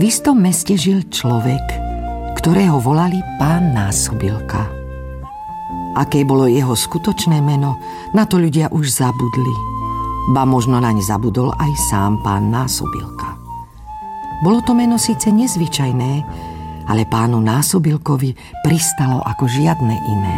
V istom meste žil človek, ktorého volali Pán Násobilka. Aké bolo jeho skutočné meno, na to ľudia už zabudli. Ba možno naň zabudol aj sám Pán Násobilka. Bolo to meno síce nezvyčajné, ale pánu Násobilkovi pristalo ako žiadne iné.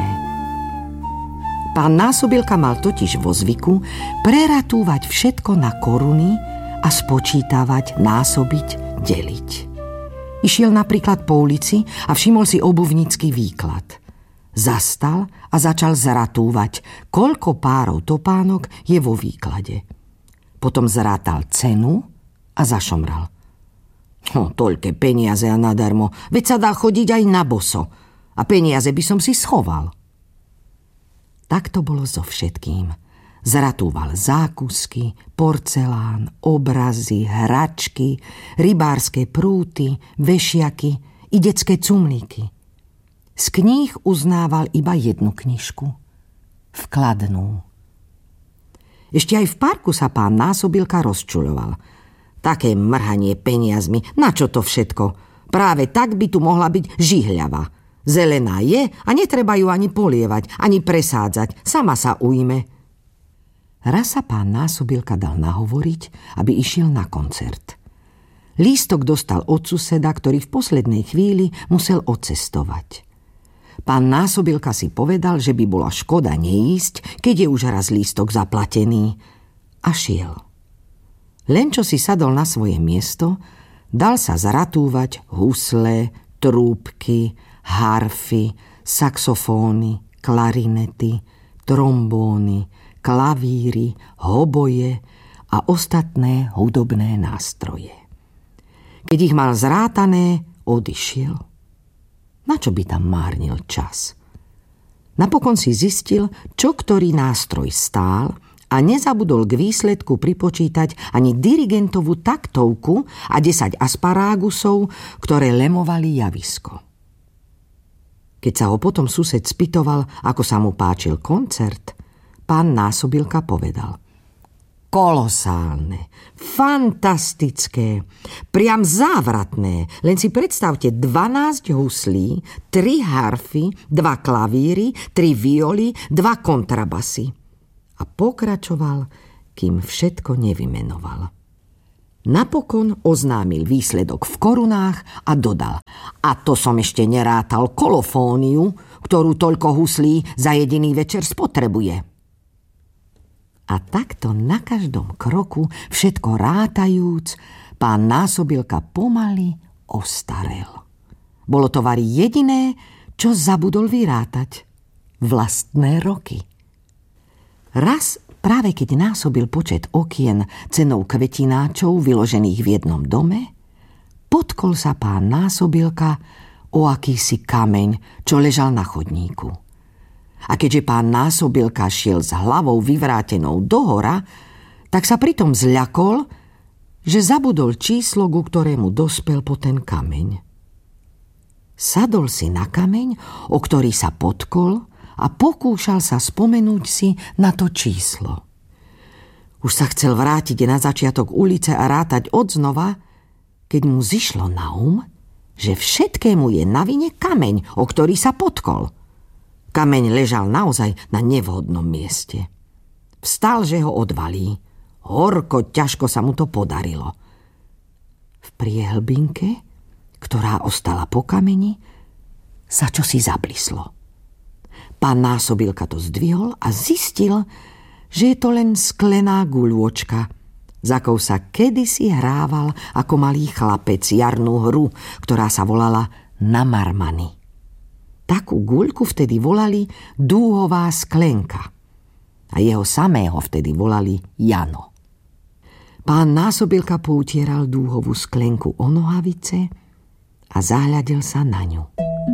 Pán Násobilka mal totiž vo zvyku preratúvať všetko na koruny a spočítavať, násobiť, deliť. Išiel napríklad po ulici a všimol si obuvnícky výklad. Zastal a začal zratúvať, koľko párov topánok je vo výklade. Potom zrátal cenu a zašomral. Toľké peniaze a nadarmo, veď sa dá chodiť aj na boso. A peniaze by som si schoval. Tak to bolo so všetkým. Zratúval zákusky, porcelán, obrazy, hračky, rybárske prúty, vešiaky i detské cumlíky. Z kníh uznával iba jednu knižku. Vkladnú. Ešte aj v parku sa pán Násobilka rozčuľoval. Také mrhanie peniazmi, na čo to všetko? Práve tak by tu mohla byť žihľava. Zelená je a netreba ju ani polievať, ani presádzať. Sama sa ujme. Raz sa pán Násobilka dal nahovoriť, aby išiel na koncert. Lístok dostal od suseda, ktorý v poslednej chvíli musel odcestovať. Pán Násobilka si povedal, že by bola škoda neísť, keď je už raz lístok zaplatený. A šiel. Len čo si sadol na svoje miesto, dal sa zaratúvať husle, trúbky, harfy, saxofóny, klarinety, trombóny, klavíry, hoboje a ostatné hudobné nástroje. Keď ich mal zrátané, odišiel. Na čo by tam márnil čas? Napokon si zistil, čo ktorý nástroj stál a nezabudol k výsledku pripočítať ani dirigentovú taktovku a 10 asparágusov, ktoré lemovali javisko. Keď sa ho potom sused spytoval, ako sa mu páčil koncert, pán Násobilka povedal: kolosálne, fantastické, priam závratné. Len si predstavte 12 huslí, 3 harfy, 2 klavíry, 3 violy, 2 kontrabasy. A pokračoval, kým všetko nevymenoval. Napokon oznámil výsledok v korunách a dodal: a to som ešte nerátal kolofóniu, ktorú toľko huslí za jediný večer spotrebuje. A takto na každom kroku, všetko rátajúc, pán Násobilka pomaly ostarel. Bolo to vari jediné, čo zabudol vyrátať: vlastné roky. Raz, práve keď násobil počet okien cenou kvetináčov vyložených v jednom dome, potkol sa pán Násobilka o akýsi kameň, čo ležal na chodníku. A keďže pán Násobilka šiel s hlavou vyvrátenou dohora, tak sa pritom zľakol, že zabudol číslo, ku ktorému dospel po ten kameň. Sadol si na kameň, o ktorý sa potkol, a pokúšal sa spomenúť si na to číslo. Už sa chcel vrátiť na začiatok ulice a rátať odznova, keď mu zišlo na že všetkému je na vine kameň, o ktorý sa potkol. Kameň ležal naozaj na nevhodnom mieste. Vstal, že ho odvalí. Horko ťažko sa mu to podarilo. V priehlbinke, ktorá ostala po kameni, sa čosi zablislo. Pán Násobilka to zdvihol a zistil, že je to len sklená guľôčka, za akou sa kedysi hrával ako malý chlapec jarnú hru, ktorá sa volala namarmany. Takú guľku vtedy volali dúhová sklenka a jeho samého vtedy volali Jano. Pán Násobilka poutieral dúhovú sklenku o nohavice a zahľadil sa na ňu.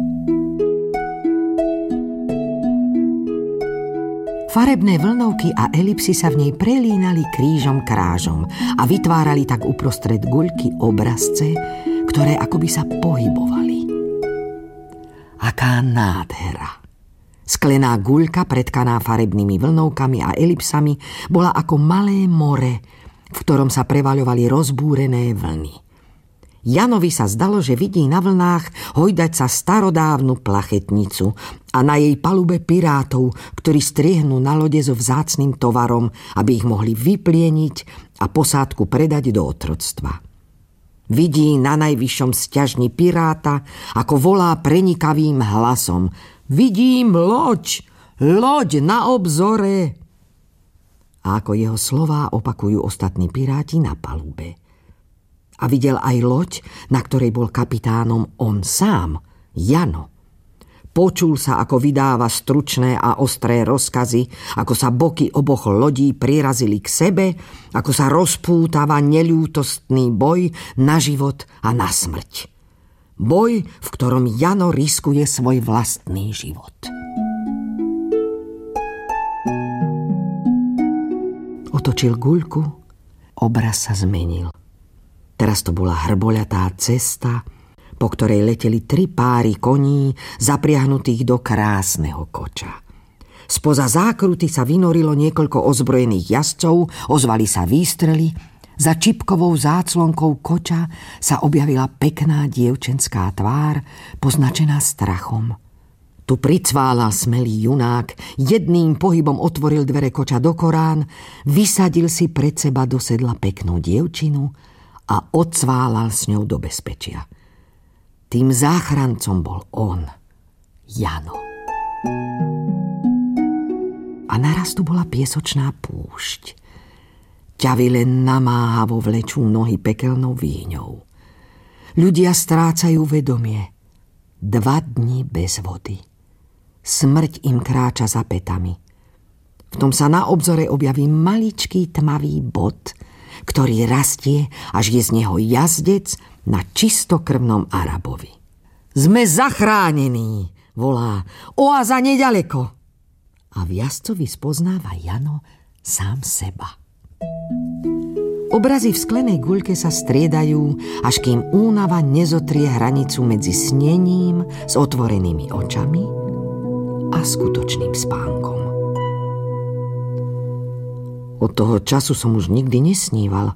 Farebné vlnovky a elipsy sa v nej prelínali krížom krážom a vytvárali tak uprostred guľky obrazce, ktoré akoby sa pohybovali. Aká nádhera! Sklená guľka, pretkaná farebnými vlnovkami a elipsami, bola ako malé more, v ktorom sa prevaľovali rozbúrené vlny. Janovi sa zdalo, že vidí na vlnách hojdať sa starodávnu plachetnicu a na jej palube pirátov, ktorí striehnú na lode so vzácnym tovarom, aby ich mohli vyplieniť a posádku predať do otroctva. Vidí na najvyššom sťažni piráta, ako volá prenikavým hlasom: Vidím loď! Loď na obzore! A ako jeho slová opakujú ostatní piráti na palube. A videl aj loď, na ktorej bol kapitánom on sám, Jano. Počul sa, ako vydáva stručné a ostré rozkazy, ako sa boky oboch lodí prirazili k sebe, ako sa rozpútava neľútostný boj na život a na smrť. Boj, v ktorom Jano riskuje svoj vlastný život. Otočil guľku, obraz sa zmenil. Teraz to bola hrboľatá cesta, po ktorej leteli 3 páry koní zapriahnutých do krásneho koča. Spoza zákruty sa vynorilo niekoľko ozbrojených jazdcov, ozvali sa výstrely, za čipkovou záclonkou koča sa objavila pekná dievčenská tvár, poznačená strachom. Tu pricválal smelý junák, jedným pohybom otvoril dvere koča do korán, vysadil si pred seba do sedla peknú dievčinu a odsválal s ňou do bezpečia. Tým záchrancom bol on, Jano. A naraz tu bola piesočná púšť. Ťavy len namáhavo vlečú nohy pekelnou výňou. Ľudia strácajú vedomie. 2 dni bez vody. Smrť im kráča za pätami. V tom sa na obzore objaví maličký tmavý bod, ktorý rastie, až je z neho jazdec na čistokrvnom Arabovi. Sme zachránení, volá, oáza neďaleko. A v jazdcovi spoznáva Jano sám seba. Obrazy v sklenej guľke sa striedajú, až kým únava nezotrie hranicu medzi snením s otvorenými očami a skutočným spánkom. Od toho času som už nikdy nesníval.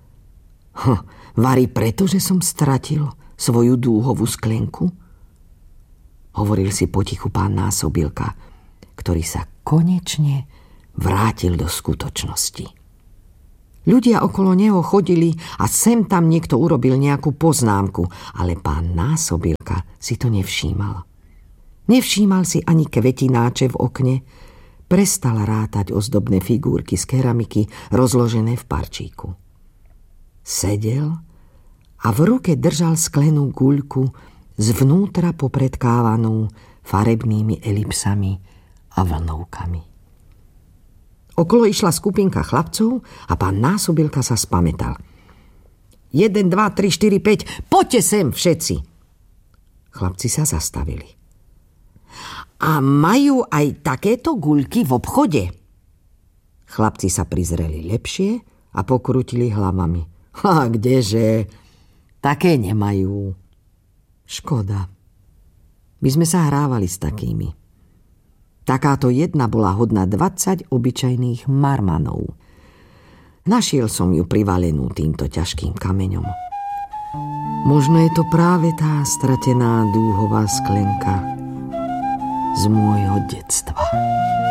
Vari preto, že som stratil svoju dúhovú sklenku? Hovoril si potichu pán Násobilka, ktorý sa konečne vrátil do skutočnosti. Ľudia okolo neho chodili a sem tam niekto urobil nejakú poznámku, ale pán Násobilka si to nevšímal. Nevšímal si ani kvetináče v okne, prestal rátať ozdobné figurky z keramiky rozložené v parčíku. Sedel a v ruke držal sklenú guľku zvnútra popredkávanú farebnými elipsami a vlnovkami. Okolo išla skupinka chlapcov a pán Násobilka sa spamätal. 1, 2, 3, 4, 5, poďte sem všetci! Chlapci sa zastavili. A majú aj takéto guľky v obchode? Chlapci sa prizreli lepšie a pokrútili hlavami. Kdeže? Také nemajú. Škoda. My sme sa hrávali s takými. Takáto jedna bola hodná 20 obyčajných marmanov. Našiel som ju privalenú týmto ťažkým kameňom. Možno je to práve tá stratená dúhová sklenka z môjho detstva.